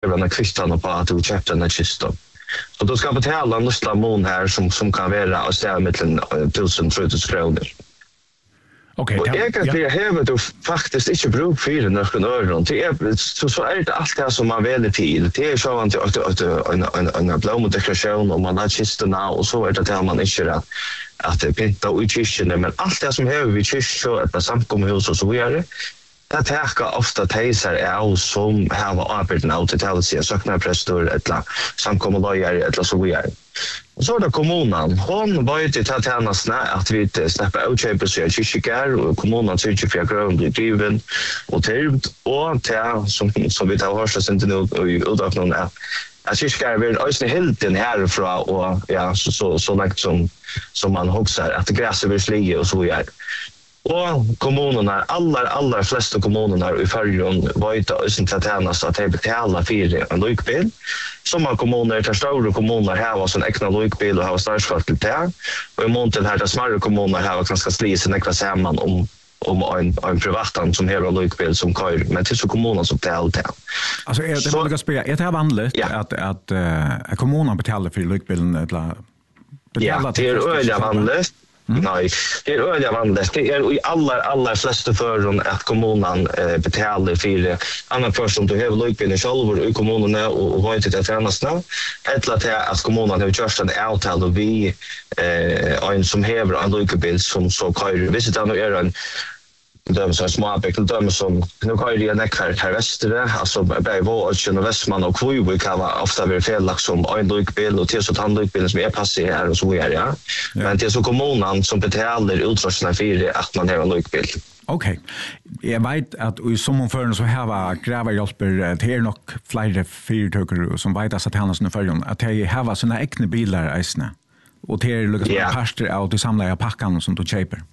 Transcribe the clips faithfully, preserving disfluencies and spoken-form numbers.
den kvittan på att du köpte den kistan. Så då ska betala en lustla mån här som, som kan vara och ställa mellan tusen och tretusen kronor. Okej. Och egentlig har du faktiskt inte bruk för den någon öron. Det är så så är det allt det som man väljer till. Det är så att att en en en blomdekoration och man har kistorna och så är det där man inte att att det pinta ut kistorna men allt det som har vi kistor att samkomhus och så vidare. Det täcker ofta tejser är som har arbetat out till att se sakna präster eller samkomlöjare eller så vidare. Och så är det kommunen. Hon var ute till att hennes att vi släpper utköper sig av kyrkor och kommunen tycker för att grön blir driven och tyrmt och till som, som vi tar hörs inte nu utanför någon är att kyrkor vill också helt den härifrån och ja, så, så, så långt som, som man hoxar att gräset vill slige och så vidare. Och kommunerna, alla, alla flesta kommunerna i Färjön var inte ösen till att hennes att de betalar för en lojkbil. Som har kommuner, till stora kommuner här var sån äkna lojkbil och har startskott till det. Och i mån till här till smärre kommuner här var ganska slisen äkna samman om, om en, en privatan som har en lojkbil som kör. Men till så kommunen som betalar det. Alltså är det så, man spela, är det här vanligt ja. att, att, att kommunen betalar för lojkbilen? Eller ja, det är öliga vanligt. Mm. Nej, det är öliga vanligt. Det är i alla, alla flesta föron att kommunen eh, betalar för annan person som har lojkbilen själv i kommunerna och, och var inte till tjänsterna. Eller till att kommunen har gjort en avtal och vi eh, en som har en lojkbil som så kör. Visst att det är en döm som småbäck och döm som nu kör det en ekvart här väster alltså bäj var och Västman och Kvöj kan vara ofta vara fel som en lojkbil och till så tant lojkbilen som är passé här och så vidare ja. Ja. Men det är så kommunen som betalar utrustningen för att man har en lojkbil. Okej. Okay. Jag vet att i sommarfören så här var grävarhjälper det är nog flera fyrtökare som vet att hennes nu förrjun att det har såna egna bilar isna och det är liksom yeah. parter av de samlade packan som du köper.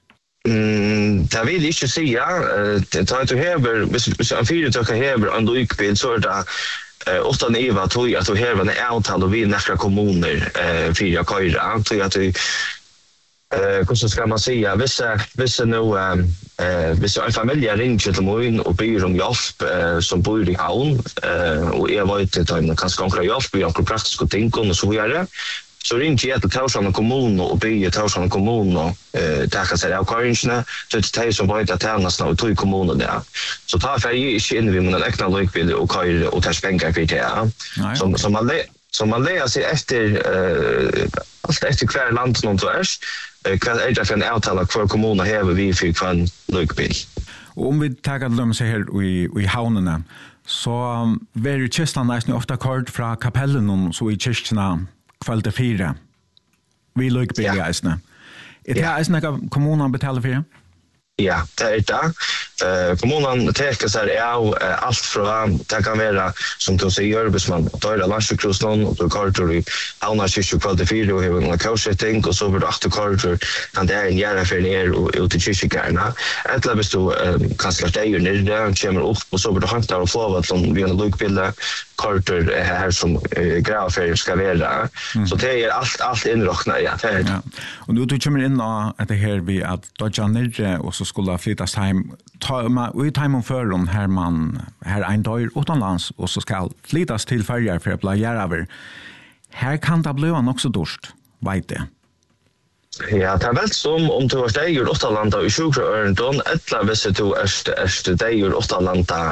Mm, det vill jag inte säga. Det tar inte häver, hvis en fyrtökare häver en lojkbil så är det ofta neva tog att du häver en avtal och vi nästa kommuner för jag köra. Tog att du Eh, hur ska man säga, vissa vissa nu eh vissa en familj ringer till mig och ber om hjälp eh, som bor i Havn eh, och jag var ute till en ganska konkret hjälp och jag praktiska ting och så vidare. Så ringer jag till Torshavn kommun och ber Torshavn kommun och eh tacka sig av karringsna så det är som var inte att tjänas nu till kommunen där. Så tar jag inte in vid min äkta lojkbil och kör och tar spengar för det. Som som man som man lär sig efter eh allt efter kvar land någon så är kan är det för en avtal för kommunen här vi fick från lojkbil. Och om vi tar dem så här i i havnen så very kistan nästan ofta kort från kapellen så i kyrkorna kvällte fyra. Vi lojkbil ja. Är det här är kommunen betalar för det? Ja, det är det. Uh, kommunen täcker sig av uh, allt från det kan vara som du säger arbetsman tar det landskrosnon och då kartor i Havna kyrkor kvällte fyra och har en coaching och så blir det åtta kartor kan det är en jära för ner och ut till kyrkorna. Eller hvis du uh, kanske stänger ner där kommer upp och så blir det hantar och flövat som vi har lojkbilder kartor uh, här som uh, gravfärger ska vara. Mm. Så det är allt allt inräknat ja. Det är ja. Och nu du kommer in att det här vi att dodja ner och så skulle flyttas hem ta man ut hem för om här man här en dag utomlands och så ska flyttas till färger för att bli över. Här kan det bli också dörst, vet det. Ja, det är väl som om du har steg ur Åttalanda i tjugo örenton, eller hvis du är steg ur Åttalanda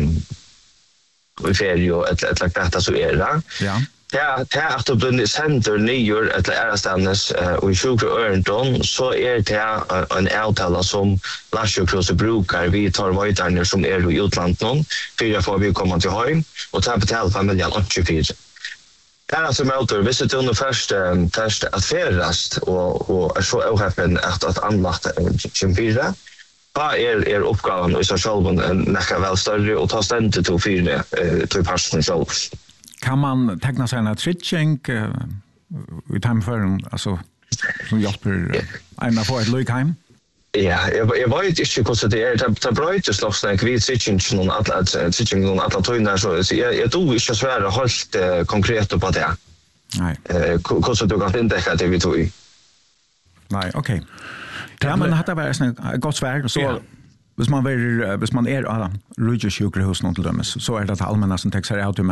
i ferie eller detta så är det. Ja. Ja, det är att du blir center nyer eller ärastannes och i tjugo örenton så är det en avtala som Larsjökrosse brukar. Vi tar vajtarner som är i utlandet för att få vi komma till hem och ta betala familjen tjugofyra. Det är alltså motor, hvis det under först först att färdas och och är så ohappen att att anlagt tjugofyra. Vad är er uppgaven i sig själv en näka väl större och ta ständigt till fyra till personen själv. Kan man teckna sig en tritching i timefören alltså som hjälper en att få ett lojkheim? Ja, jag jag vet inte hur det är. Det är bra just nog snack vid tritching någon att att tritching någon att ta in där så jag jag tror inte så här helt konkret på det. Nej. Eh hur så du kan inte täcka det vi tog i. Nej, okej. Okay. Ja, men hade varit en gott svär så ja. Hvis man, er, hvis man er av rydgesjukhus noen til dømes, så er det det allmänna som tar sig av